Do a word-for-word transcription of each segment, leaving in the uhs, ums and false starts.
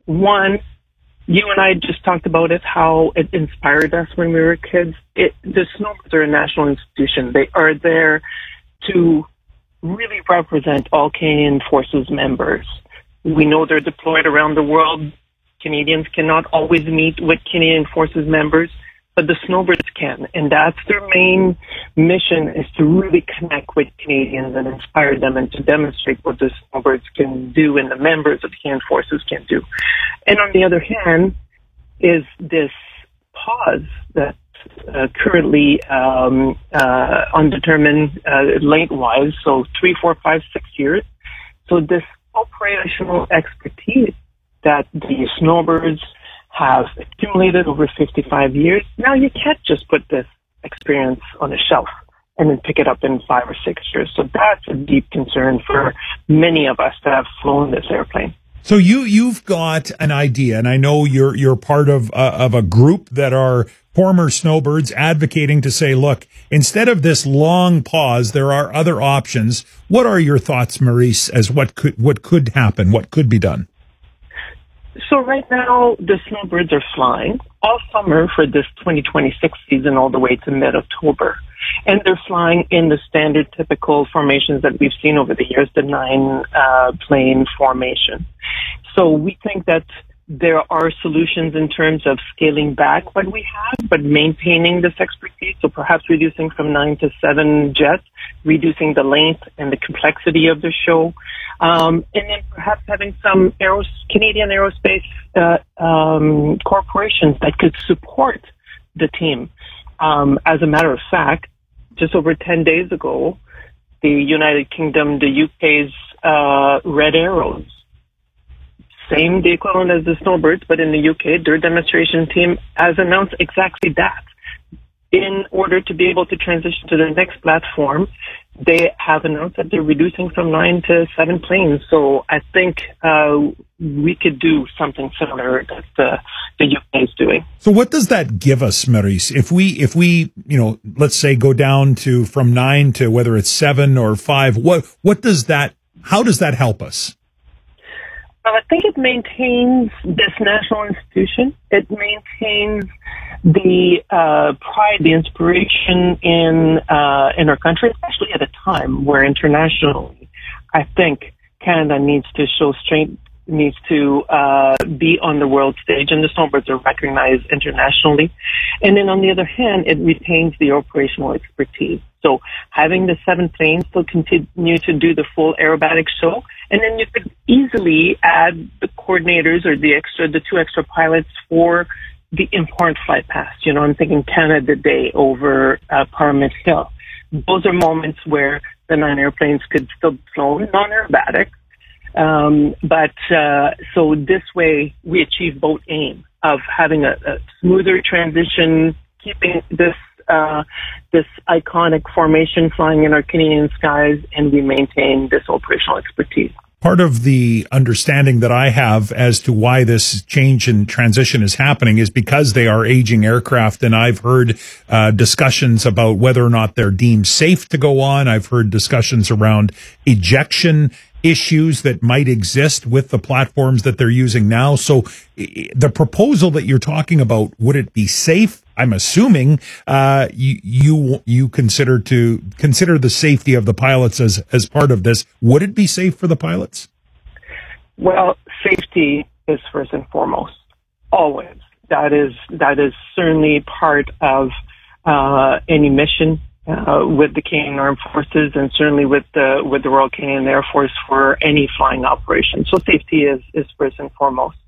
One, you and I just talked about it, how it inspired us when we were kids. It, the snowbirds are a national institution. They are there to really represent all Canadian Forces members. We know they're deployed around the world. Canadians cannot always meet with Canadian Forces members, but the snowbirds can. And that's their main mission, is to really connect with Canadians and inspire them and to demonstrate what the snowbirds can do and the members of the Canadian Forces can do. And on the other hand is this pause that uh, currently um, uh, undetermined uh, lengthwise, so three, four, five, six years. So this operational expertise that the snowbirds have accumulated over fifty-five years. Now you can't just put this experience on a shelf and then pick it up in five or six years. So that's a deep concern for many of us that have flown this airplane. So you you've got an idea, and I know you're you're part of uh, of a group that are former snowbirds advocating to say, look, instead of this long pause, there are other options. What are your thoughts, Maryse, as what could what could happen, what could be done? So right now, the snowbirds are flying all summer for this twenty twenty-six season all the way to mid-October. And they're flying in the standard typical formations that we've seen over the years, the nine uh, plane formation. So we think that there are solutions in terms of scaling back what we have, but maintaining this expertise. So perhaps reducing from nine to seven jets, reducing the length and the complexity of the show. Um, and then perhaps having some aeros- Canadian aerospace uh, um, corporations that could support the team. Um, as a matter of fact, just over ten days ago, the United Kingdom, the U K's uh, Red Arrows, same the equivalent as the snowbirds, but in the U K, their demonstration team has announced exactly that. In order to be able to transition to the next platform, they have announced that they're reducing from nine to seven planes. So I think uh, we could do something similar that the, the U K is doing. So what does that give us, Maryse? If we, if we, you know, let's say go down to from nine to whether it's seven or five, what, what does that, how does that help us? I think it maintains this national institution. It maintains the uh, pride, the inspiration in uh, in our country, especially at a time where internationally, I think Canada needs to show strength, needs to uh, be on the world stage, and the snowbirds are recognized internationally. And then on the other hand, it retains the operational expertise. So having the seven planes still continue to do the full aerobatic show, and then you could easily add the coordinators or the extra, the two extra pilots for the important flight paths. You know, I'm thinking Canada Day over uh, Parliament Hill. Those are moments where the nine airplanes could still be flown non-aerobatic. Um, but uh, so this way we achieve both aims of having a, a smoother transition, keeping this uh, this iconic formation flying in our Canadian skies, and we maintain this operational expertise. Part of the understanding that I have as to why this change and transition is happening is because they are aging aircraft, and I've heard uh, discussions about whether or not they're deemed safe to go on. I've heard discussions around ejection issues that might exist with the platforms that they're using now. So the proposal that you're talking about, would it be safe? I'm assuming uh, you you you consider to consider the safety of the pilots as as part of this. Would it be safe for the pilots? Well, safety is first and foremost. Always. That is that is certainly part of uh, any mission uh, with the Canadian Armed Forces, and certainly with the with the Royal Canadian Air Force for any flying operation. So safety is is first and foremost.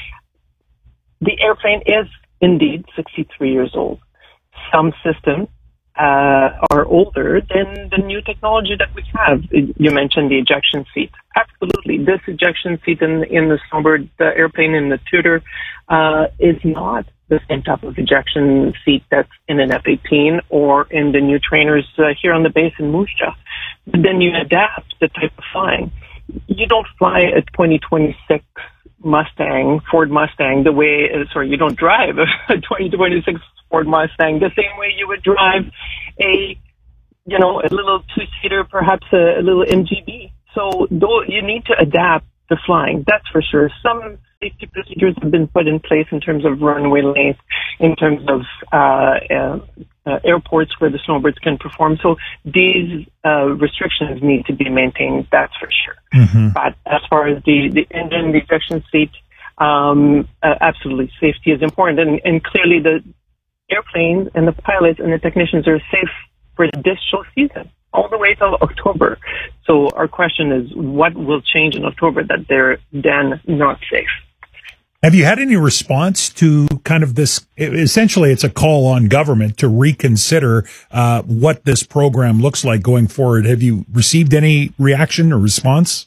The airplane is indeed sixty-three years old. Some systems uh, are older than the new technology that we have. You mentioned the ejection seat. Absolutely. This ejection seat in, in the Snowbird the airplane in the Tudor uh, is not the same type of ejection seat that's in an F eighteen or in the new trainers uh, here on the base in Moose Jaw. But then you adapt the type of flying. You don't fly a twenty twenty-six Mustang, Ford Mustang, the way, sorry, you don't drive a twenty twenty-six Ford Mustang the same way you would drive a, you know, a little two-seater, perhaps a, a little M G B. So though you need to adapt the flying, that's for sure. Some safety procedures have been put in place in terms of runway length, in terms of uh, uh, uh, airports where the snowbirds can perform. So these uh, restrictions need to be maintained, that's for sure. Mm-hmm. But as far as the, the engine, the ejection seat, um, uh, absolutely, safety is important. And, and clearly the airplanes and the pilots and the technicians are safe for this show season, all the way till October. So our question is, what will change in October that they're then not safe? Have you had any response to kind of this? Essentially, it's a call on government to reconsider uh, what this program looks like going forward. Have you received any reaction or response?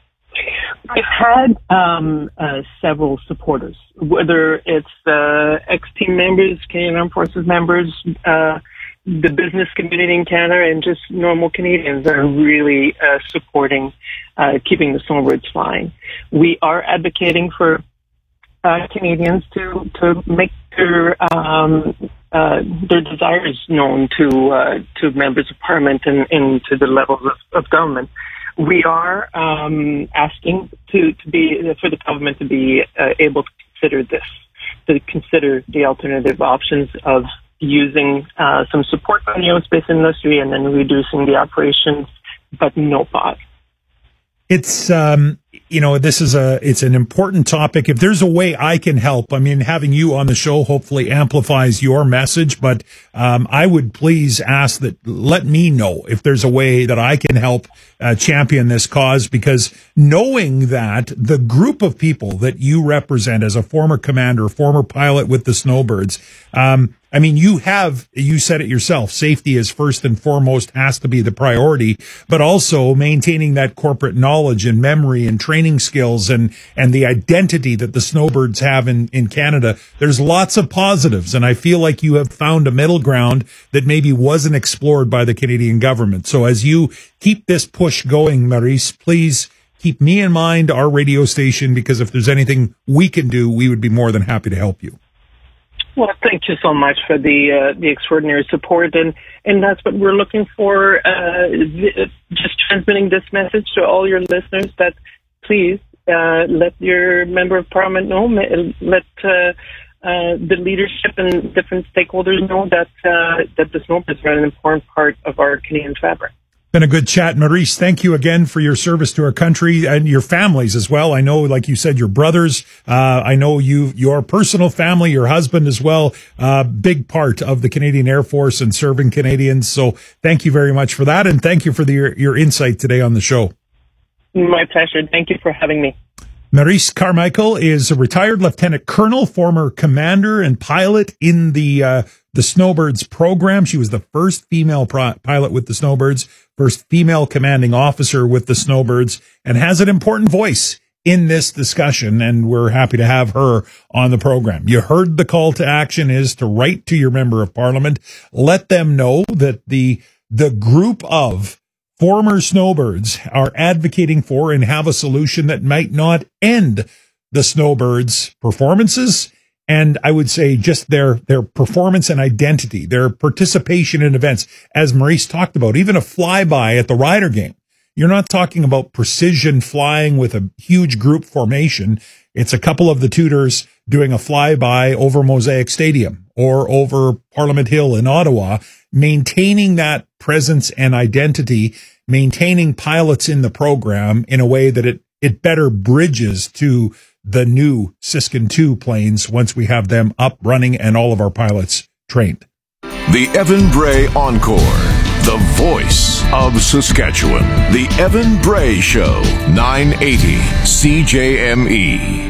I've had um, uh, several supporters, whether it's uh, ex-team members, Canadian Armed Forces members, uh, the business community in Canada, and just normal Canadians are really uh, supporting uh, keeping the snowbirds flying. We are advocating for uh, Canadians to to make their um, uh, their desires known to uh, to members of Parliament and, and to the levels of, of government. We are um, asking to, to be for the government to be uh, able to consider this, to consider the alternative options of using uh, some support from the aerospace industry and then reducing the operations, but no pause. It's, um, you know, this is a, it's an important topic. If there's a way I can help, I mean, having you on the show hopefully amplifies your message, but, um, I would please ask that let me know if there's a way that I can help uh, champion this cause, because knowing that the group of people that you represent as a former commander, former pilot with the Snowbirds, um, I mean, you have, you said it yourself, safety is first and foremost, has to be the priority, but also maintaining that corporate knowledge and memory and training skills and, and the identity that the Snowbirds have in, in Canada. There's lots of positives, and I feel like you have found a middle ground that maybe wasn't explored by the Canadian government. So as you keep this push going, Maryse, please keep me in mind, our radio station, because if there's anything we can do, we would be more than happy to help you. Well, thank you so much for the uh, the extraordinary support, and, and that's what we're looking for. Uh, just transmitting this message to all your listeners that please uh, let your member of Parliament know, let uh, uh, the leadership and different stakeholders know that uh, that the snowbirds are an important part of our Canadian fabric. Been a good chat, Maryse. Thank you again for your service to our country and your families as well. I know, like you said, your brothers. Uh, I know you, your personal family, your husband as well. Uh, big part of the Canadian Air Force and serving Canadians. So thank you very much for that, and thank you for the, your, your insight today on the show. My pleasure. Thank you for having me. Maryse Carmichael is a retired lieutenant colonel, former commander and pilot in the uh, the Snowbirds program. She was the first female pro- pilot with the Snowbirds, first female commanding officer with the Snowbirds, and has an important voice in this discussion, and we're happy to have her on the program. You heard the call to action is to write to your member of Parliament. Let them know that the the group of former Snowbirds are advocating for and have a solution that might not end the Snowbirds' performances, and I would say just their their performance and identity, their participation in events. As Maryse talked about, even a flyby at the Ryder game. You're not talking about precision flying with a huge group formation. It's a couple of the tutors doing a flyby over Mosaic Stadium or over Parliament Hill in Ottawa, maintaining that presence and identity, maintaining pilots in the program in a way that it, it better bridges to the new Siskin two planes once we have them up running and all of our pilots trained. The Evan Bray Encore, the voice of Saskatchewan. The Evan Bray Show, nine eighty C J M E.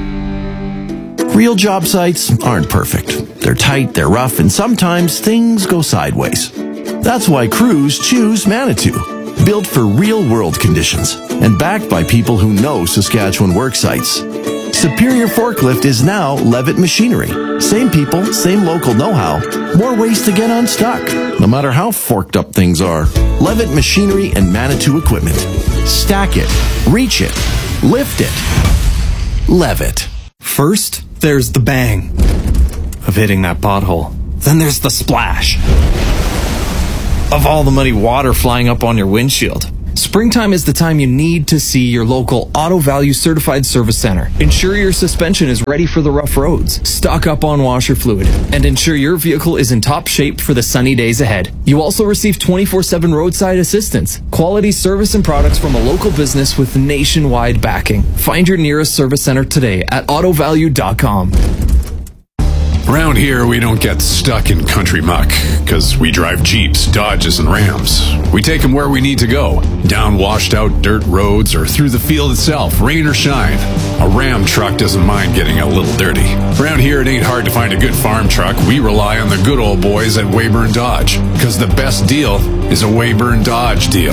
Real job sites aren't perfect. They're tight, they're rough, and sometimes things go sideways. That's why crews choose Manitou. Built for real-world conditions and backed by people who know Saskatchewan work sites. Superior Forklift is now Levitt Machinery. Same people, same local know-how, more ways to get unstuck, no matter how forked up things are. Levitt Machinery and Manitou Equipment. Stack it, reach it, lift it. Levitt. First, there's the bang of hitting that pothole. Then there's the splash of all the muddy water flying up on your windshield. Springtime is the time you need to see your local Auto Value Certified Service Center. Ensure your suspension is ready for the rough roads. Stock up on washer fluid. And ensure your vehicle is in top shape for the sunny days ahead. You also receive twenty-four seven roadside assistance. Quality service and products from a local business with nationwide backing. Find your nearest service center today at auto value dot com. Around here, we don't get stuck in country muck, because we drive Jeeps, Dodges, and Rams. We take them where we need to go, down washed-out dirt roads or through the field itself, rain or shine. A Ram truck doesn't mind getting a little dirty. Around here, it ain't hard to find a good farm truck. We rely on the good old boys at Weyburn Dodge, because the best deal is a Weyburn Dodge deal.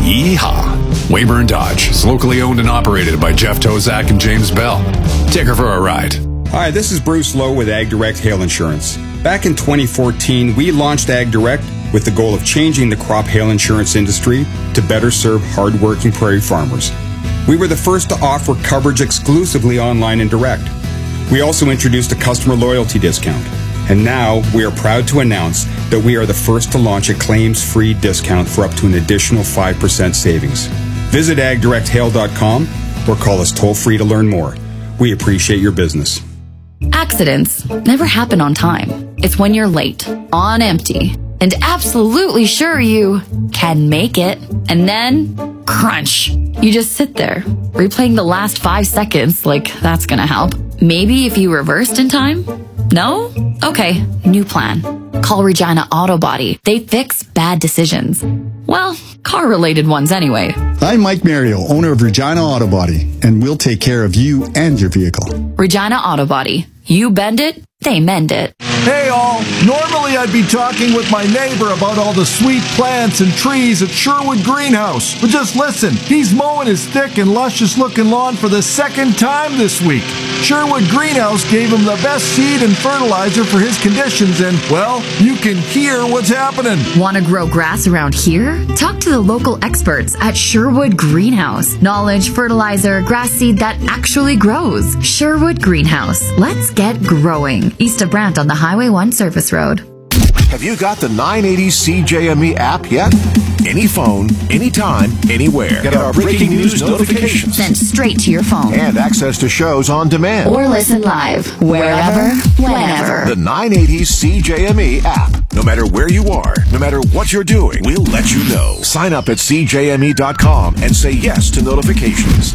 Yeehaw! Weyburn Dodge is locally owned and operated by Jeff Tozak and James Bell. Take her for a ride. Hi, this is Bruce Lowe with Ag Direct Hail Insurance. Back in twenty fourteen, we launched Ag Direct with the goal of changing the crop hail insurance industry to better serve hard-working prairie farmers. We were the first to offer coverage exclusively online and direct. We also introduced a customer loyalty discount. And now we are proud to announce that we are the first to launch a claims-free discount for up to an additional five percent savings. Visit ag direct hail dot com or call us toll-free to learn more. We appreciate your business. Accidents never happen on time. It's when you're late, on empty, and absolutely sure you can make it. And then, crunch. You just sit there, replaying the last five seconds like that's gonna help. Maybe if you reversed in time? No? Okay, new plan. Call Regina Auto Body. They fix bad decisions. Well, car-related ones anyway. I'm Mike Mario, owner of Regina Auto Body, and we'll take care of you and your vehicle. Regina Auto Body. You bend it, they mend it. Hey all, normally I'd be talking with my neighbor about all the sweet plants and trees at Sherwood Greenhouse. But just listen, he's mowing his thick and luscious looking lawn for the second time this week. Sherwood Greenhouse gave him the best seed and fertilizer for his conditions and, well, you can hear what's happening. Want to grow grass around here? Talk to the local experts at Sherwood Greenhouse. Knowledge, fertilizer, grass seed that actually grows. Sherwood Greenhouse. Let's get growing. East of Brant on the Highway one Service Road. Have you got the nine eighty C J M E app yet? Any phone, anytime, anywhere. Get our breaking news notifications sent straight to your phone. And access to shows on demand. Or listen live, wherever, whenever. The nine eighty C J M E app. No matter where you are, no matter what you're doing, we'll let you know. Sign up at C J M E dot com and say yes to notifications.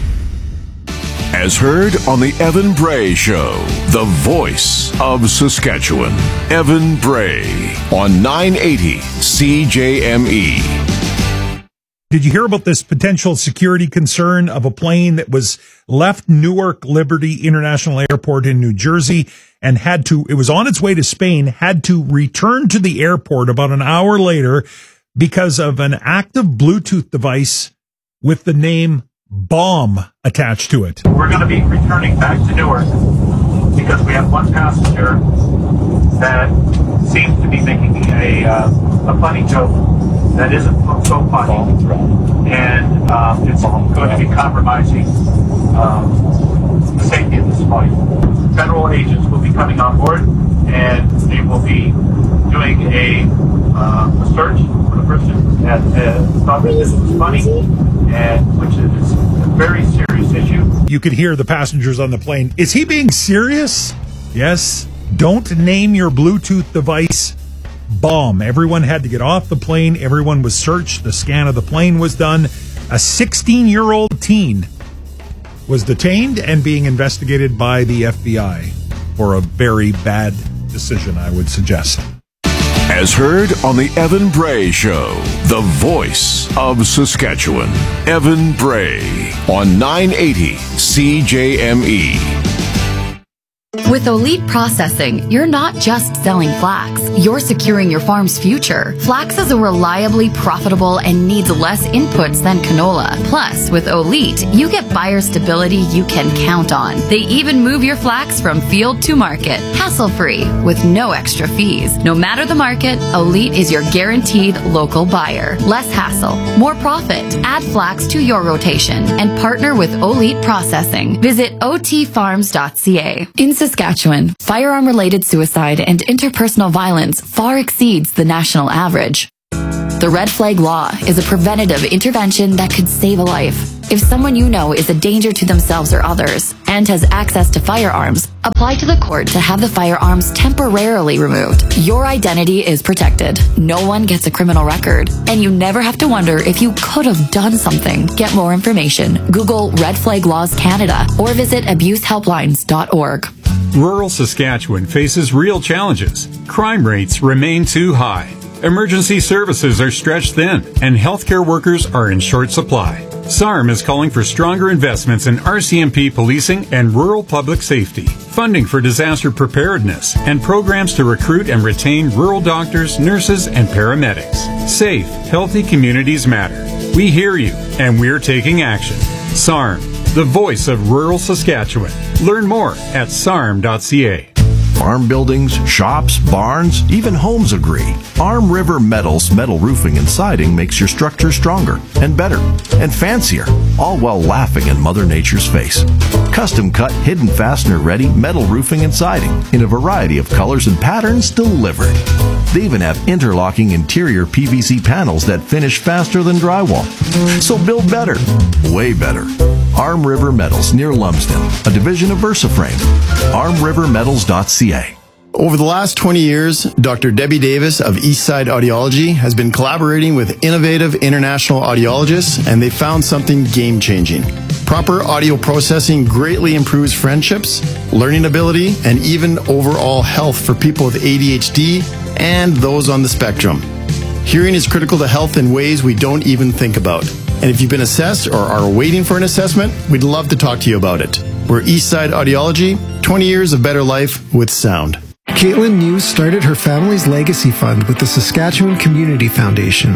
As heard on the Evan Bray Show, the voice of Saskatchewan. Evan Bray on nine eighty C J M E. Did you hear about this potential security concern of a plane that was left Newark Liberty International Airport in New Jersey and had to, it was on its way to Spain, had to return to the airport about an hour later because of an active Bluetooth device with the name bomb attached to it. We're going to be returning back to Newark because we have one passenger that seems to be making a uh, a funny joke that isn't so funny, and um, it's going to be compromising um, the safety of this flight. Federal agents will be coming on board, and they will be doing a, uh, a search for the person that uh, thought that this was funny, and which is a very serious issue. You could hear the passengers on the plane. Is he being serious? Yes. Don't name your Bluetooth device bomb. Everyone had to get off the plane. Everyone was searched. The scan of the plane was done. A sixteen-year-old teen was detained and being investigated by the F B I for a very bad decision, I would suggest. As heard on the Evan Bray Show, the voice of Saskatchewan. Evan Bray on nine eighty C J M E. With Elite Processing, you're not just selling flax, you're securing your farm's future. Flax is a reliably profitable and needs less inputs than canola. Plus, with Elite, you get buyer stability you can count on. They even move your flax from field to market, hassle-free, with no extra fees. No matter the market, Elite is your guaranteed local buyer. Less hassle, more profit. Add flax to your rotation and partner with Elite Processing. Visit o t farms dot c a. In Saskatchewan, firearm-related suicide and interpersonal violence far exceeds the national average. The Red Flag Law is a preventative intervention that could save a life. If someone you know is a danger to themselves or others and has access to firearms, apply to the court to have the firearms temporarily removed. Your identity is protected. No one gets a criminal record, and you never have to wonder if you could have done something. Get more information. Google Red Flag Laws Canada or visit abuse helplines dot org. Rural Saskatchewan faces real challenges. Crime rates remain too high. Emergency services are stretched thin, and healthcare workers are in short supply. S A R M is calling for stronger investments in R C M P policing and rural public safety, funding for disaster preparedness, and programs to recruit and retain rural doctors, nurses, and paramedics. Safe, healthy communities matter. We hear you, and we're taking action. S A R M, the voice of rural Saskatchewan. Learn more at S A R M dot C A. Farm buildings, shops, barns, even homes agree. Arm River Metals metal roofing and siding makes your structure stronger and better and fancier, all while laughing in Mother Nature's face. Custom cut, hidden fastener ready metal roofing and siding in a variety of colors and patterns delivered. They even have interlocking interior P V C panels that finish faster than drywall. So build better, way better. Arm River Metals near Lumsden, a division of VersaFrame. arm river metals dot c a. Over the last twenty years, Doctor Debbie Davis of Eastside Audiology has been collaborating with innovative international audiologists, and they found something game-changing. Proper audio processing greatly improves friendships, learning ability, and even overall health for people with A D H D and those on the spectrum. Hearing is critical to health in ways we don't even think about. And if you've been assessed or are waiting for an assessment, we'd love to talk to you about it. We're Eastside Audiology, twenty years of better life with sound. Caitlin News started her family's legacy fund with the Saskatchewan Community Foundation.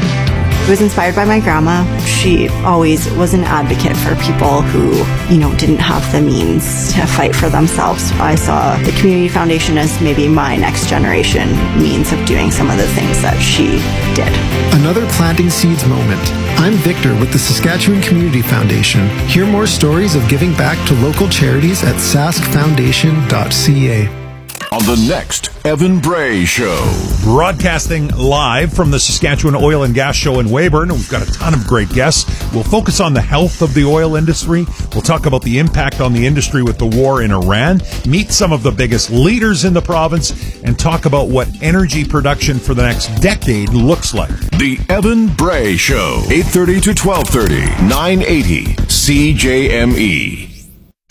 I was inspired by my grandma. She always was an advocate for people who, you know, didn't have the means to fight for themselves. I saw the Community Foundation as maybe my next generation means of doing some of the things that she did. Another planting seeds moment. I'm Victor with the Saskatchewan Community Foundation. Hear more stories of giving back to local charities at sask foundation dot c a. On the next Evan Bray Show. Broadcasting live from the Saskatchewan Oil and Gas Show in Weyburn. We've got a ton of great guests. We'll focus on the health of the oil industry. We'll talk about the impact on the industry with the war in Iran, meet some of the biggest leaders in the province, and talk about what energy production for the next decade looks like. The Evan Bray Show, eight thirty to twelve thirty, nine eighty C J M E.